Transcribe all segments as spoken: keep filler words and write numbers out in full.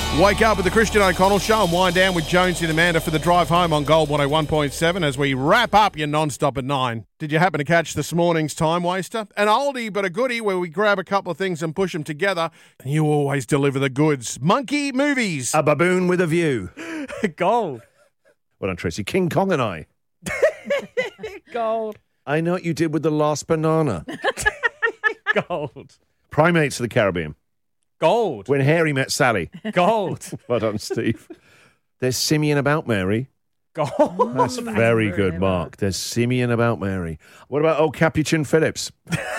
Wake up with the Christian O'Connell Show and wind down with Jonesy and Amanda for the drive home on Gold one oh one point seven as we wrap up your non-stop at nine. Did you happen to catch this morning's Time Waster? An oldie but a goodie where we grab a couple of things and push them together and you always deliver the goods. Monkey Movies. A baboon with a view. Gold. Well done, Tracy. King Kong and I. Gold. I know what you did with the last banana. Gold. Primates of the Caribbean. Gold. When Harry met Sally. Gold. Well done, Steve. There's Simeon About Mary. Gold. That's very good, Mark. There's Simeon About Mary. What about old Capuchin Phillips?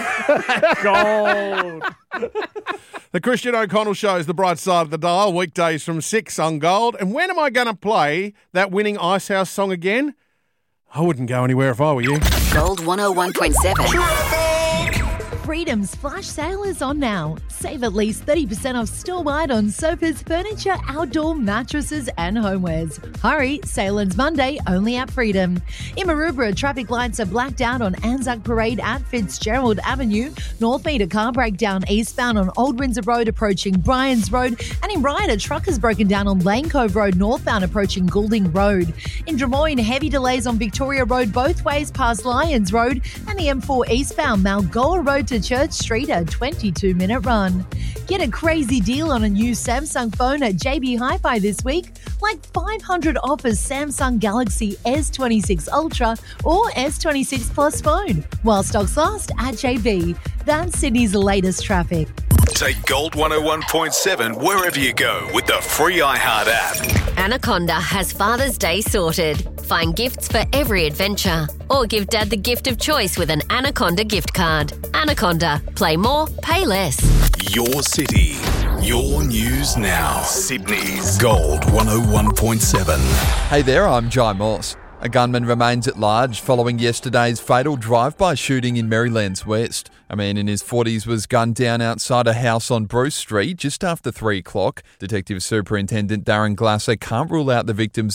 Gold. The Christian O'Connell Show is the bright side of the dial, weekdays from six on Gold. And when am I going to play that winning Icehouse song again? I wouldn't go anywhere if I were you. Gold one oh one point seven. Freedom's flash sale is on now. Save at least thirty percent off store-wide on sofas, furniture, outdoor mattresses and homewares. Hurry, sale ends Monday only at Freedom. In Maroubra, traffic lights are blacked out on Anzac Parade at Fitzgerald Avenue. North Meter car breakdown eastbound on Old Windsor Road approaching Bryans Road. And in Ryder, truck has broken down on Lane Cove Road northbound approaching Goulding Road. In Drummoyne, heavy delays on Victoria Road both ways past Lyons Road. And the M four eastbound Malgoa Road to Church Street, a twenty-two minute run. Get a crazy deal on a new Samsung phone at J B Hi-Fi this week, like five hundred off a Samsung Galaxy S twenty-six Ultra or S twenty-six Plus phone, while stocks last at J B. That's Sydney's latest traffic. Take Gold one oh one point seven wherever you go with the free iHeart app. Anaconda has Father's Day sorted. Find gifts for every adventure. Or give Dad the gift of choice with an Anaconda gift card. Anaconda. Play more, pay less. Your city. Your news now. Sydney's Gold one oh one point seven. Hey there, I'm Jai Moss. A gunman remains at large following yesterday's fatal drive-by shooting in Maryland's West. A man in his forties was gunned down outside a house on Bruce Street just after three o'clock. Detective Superintendent Darren Glasser can't rule out the victim's